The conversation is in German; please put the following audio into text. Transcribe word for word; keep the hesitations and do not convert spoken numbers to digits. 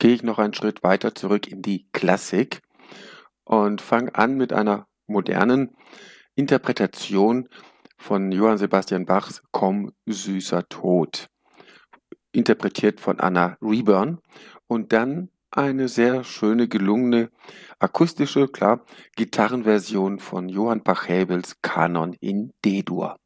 gehe ich noch einen Schritt weiter zurück in die Klassik und fange an mit einer modernen Interpretation von Johann Sebastian Bachs Komm, süßer Tod, interpretiert von Anna Reburn, und dann eine sehr schöne, gelungene, akustische, klar, Gitarrenversion von Johann Pachelbels Kanon in D-Dur.